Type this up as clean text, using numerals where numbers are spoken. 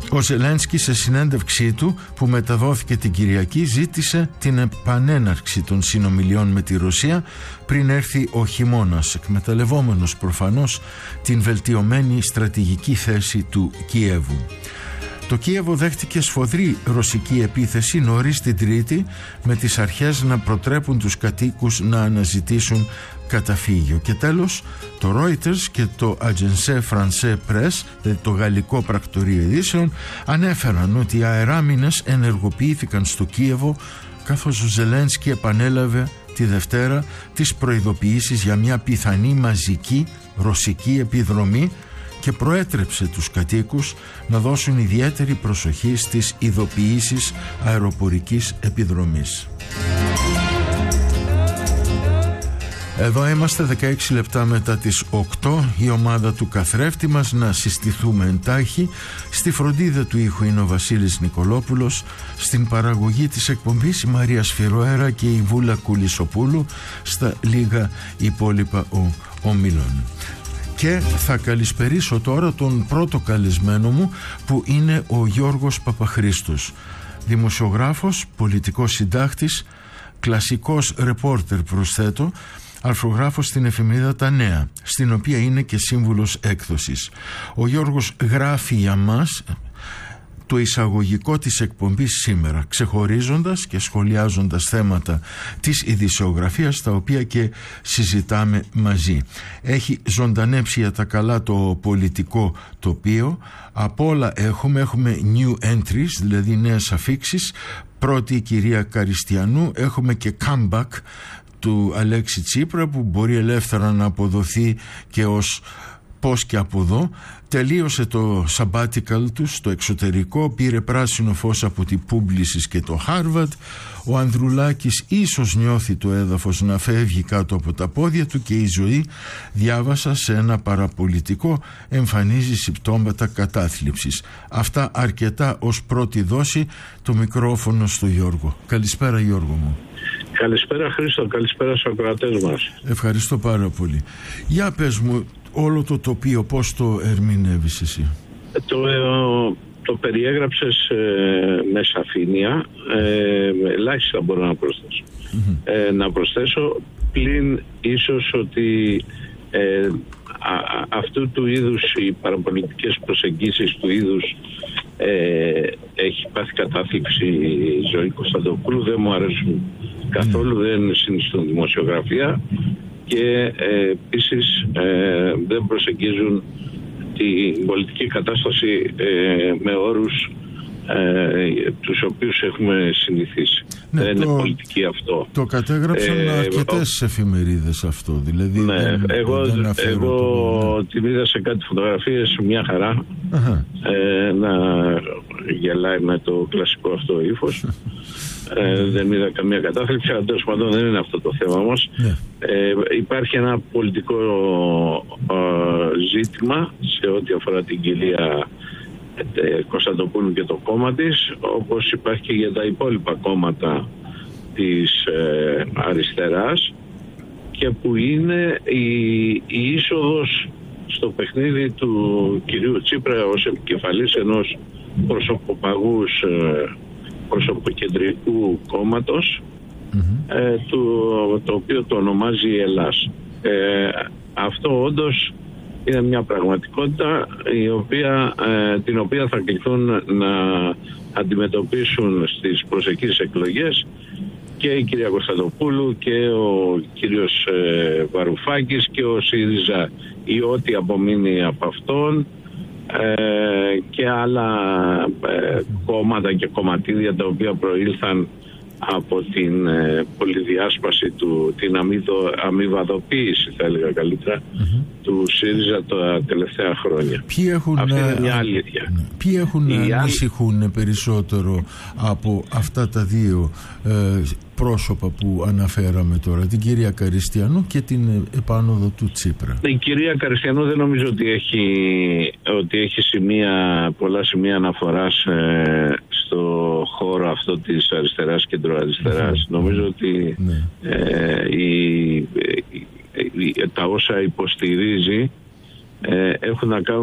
Ο Ζελένσκι σε συνέντευξή του που μεταδόθηκε την Κυριακή ζήτησε την επανέναρξη των συνομιλιών με τη Ρωσία πριν έρθει ο χειμώνας, εκμεταλλευόμενος προφανώς την βελτιωμένη στρατηγική θέση του Κιέβου. Το Κίεβο δέχτηκε σφοδρή ρωσική επίθεση νωρίς την Τρίτη, με τις αρχές να προτρέπουν τους κατοίκους να αναζητήσουν καταφύγιο. Και τέλος, το Reuters και το Agence France Presse, δηλαδή το γαλλικό πρακτορείο ειδήσεων, ανέφεραν ότι οι αεράμινες ενεργοποιήθηκαν στο Κίεβο, καθώς ο Ζελένσκι επανέλαβε τη Δευτέρα τις προειδοποιήσεις για μια πιθανή μαζική ρωσική επιδρομή και προέτρεψε τους κατοίκους να δώσουν ιδιαίτερη προσοχή στις ειδοποιήσεις αεροπορικής επιδρομής. Εδώ είμαστε 16 λεπτά μετά τις 8, η ομάδα του καθρέφτη μας να συστηθούμε εντάχει. Στη φροντίδα του ήχου είναι ο Βασίλης Νικολόπουλος, στην παραγωγή της εκπομπής η Μαρία Σφυροέρα και η Βούλα Κουλισοπούλου, στα λίγα υπόλοιπα ο ομίλων. Και θα καλησπερίσω τώρα τον πρώτο καλεσμένο μου, που είναι ο Γιώργος Παπαχρήστος, δημοσιογράφος, πολιτικός συντάκτης, κλασικός ρεπόρτερ προσθέτω, αρθρογράφος στην εφημερίδα Τα Νέα, στην οποία είναι και σύμβουλος έκδοσης. Ο Γιώργος γράφει για μας το εισαγωγικό της εκπομπής σήμερα, ξεχωρίζοντας και σχολιάζοντας θέματα της ειδησιογραφίας, τα οποία και συζητάμε μαζί. Έχει ζωντανέψει για τα καλά το πολιτικό τοπίο. Από όλα έχουμε new entries, δηλαδή νέες αφίξεις. Πρώτη η κυρία Καριστιανού, έχουμε και comeback του Αλέξη Τσίπρα, που μπορεί ελεύθερα να αποδοθεί και ως πώς και από εδώ. Τελείωσε το sabbatical του στο εξωτερικό, πήρε πράσινο φως από την Publicis και το Harvard. Ο Ανδρουλάκης ίσως νιώθει το έδαφος να φεύγει κάτω από τα πόδια του, και η ζωή, διάβασα σε ένα παραπολιτικό, εμφανίζει συμπτώματα κατάθλιψης. Αυτά αρκετά ως πρώτη δόση. Το μικρόφωνο στο Γιώργο. Καλησπέρα Γιώργο μου. Καλησπέρα Χρήστο, καλησπέρα στους ακροατές μας. Ευχαριστώ πάρα πολύ. Για πες μου, όλο το τοπίο πώς το ερμηνεύεις εσύ? Το περιέγραψες με σαφήνεια. Ελάχιστα μπορώ να προσθέσω. Να προσθέσω πλην ίσως ότι αυτού του είδους οι παραπολιτικές προσεγγίσεις του είδους έχει πάθει κατάθλιψη η Ζωή Κωνσταντοπούλου, δεν μου αρέσουν καθόλου, δεν συνιστούν δημοσιογραφία και επίσης δεν προσεγγίζουν την πολιτική κατάσταση με όρους τους οποίους έχουμε συνηθίσει. Ναι, δεν είναι πολιτική αυτό. Το κατέγραψαν αρκετές εφημερίδες αυτό. Δηλαδή ναι, εγώ την είδα σε κάτι φωτογραφίες, μια χαρά. Να γελάει με το κλασικό αυτό ύφος. Δεν είδα καμία κατάθλιψη, αλλά τέλος πάντων δεν είναι αυτό το θέμα όμως. Υπάρχει ένα πολιτικό ζήτημα σε ό,τι αφορά την κυρία Κωνσταντοπούλου και το κόμμα της, όπως υπάρχει και για τα υπόλοιπα κόμματα της αριστεράς, και που είναι η είσοδος στο παιχνίδι του κυρίου Τσίπρα ως επικεφαλής ενός προσωποπαγούς προσωποκεντρικού κόμματος, το οποίο το ονομάζει Ελλάς. Αυτό όντως είναι μια πραγματικότητα την οποία θα κληθούν να αντιμετωπίσουν στις προσεχείς εκλογές και η κυρία Κωνσταντοπούλου και ο κύριος Βαρουφάκης και ο ΣΥΡΙΖΑ ή ό,τι απομείνει από αυτόν, και άλλα κόμματα και κομματίδια τα οποία προήλθαν από την πολυδιάσπαση την αμοιβαδοποίηση, θα έλεγα καλύτερα, του ΣΥΡΙΖΑ τα τελευταία χρόνια. Αυτή είναι μια αλήθεια. Ποιοι έχουν να ανησυχούν περισσότερο από αυτά τα δύο πρόσωπα που αναφέραμε τώρα, την κυρία Καριστιανού και την επάνωδο του Τσίπρα? Η κυρία Καριστιανού δεν νομίζω ότι έχει πολλά σημεία αναφοράς στο χώρο αυτό της αριστεράς και κεντροαριστεράς. Νομίζω ότι τα όσα υποστηρίζει έχουν να κάνουν